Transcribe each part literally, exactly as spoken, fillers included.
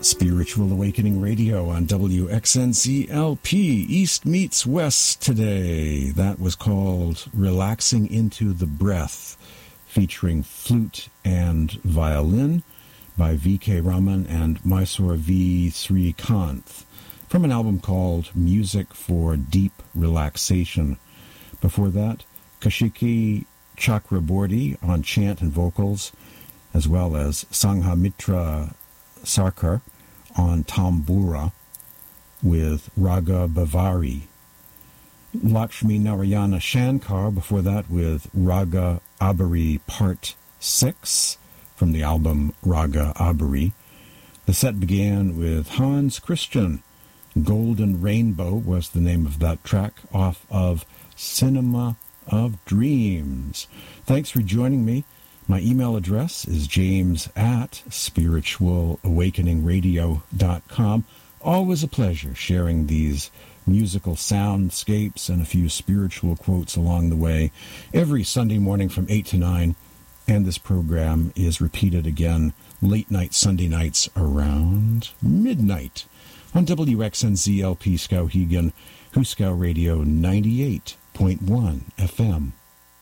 Spiritual Awakening Radio on W X N C L P, East meets West today. That was called Relaxing into the Breath, featuring flute and violin by V K Raman and Mysore V. Srikanth, from an album called Music for Deep Relaxation. Before that, Kashiki Chakraborty on chant and vocals, as well as Sanghamitra Sarkar on tambura with Raga Bavari. Lakshmi Narayana Shankar before that with Raga Abari Part six from the album Raga Abari. The set began with Hans Christian. Golden Rainbow was the name of that track off of Cinema of Dreams. Thanks for joining me. My email address is james at spiritual awakening radio dot com. Always a pleasure sharing these musical soundscapes and a few spiritual quotes along the way every Sunday morning from eight to nine. And this program is repeated again late night Sunday nights around midnight on W X N Z L P Skowhegan, Huskow Radio ninety-eight point one F M.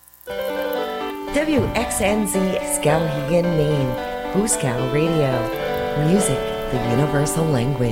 W X N Z Skowhegan, Maine, Huskow Radio. Music, the universal language.